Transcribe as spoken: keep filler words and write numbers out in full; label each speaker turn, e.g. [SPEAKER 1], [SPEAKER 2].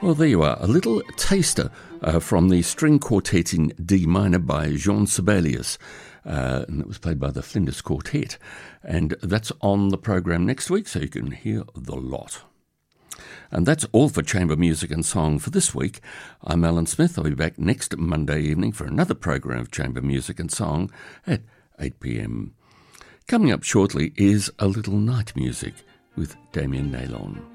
[SPEAKER 1] Well, there you are, a little taster uh, from the string quartet in D minor by Jean Sibelius, uh, and it was played by the Flinders Quartet. And that's on the program next week, so you can hear the lot. And that's all for Chamber Music and Song for this week. I'm Alan Smith. I'll be back next Monday evening for another program of Chamber Music and Song at eight p.m. Coming up shortly is a little night music with Damien Naylon.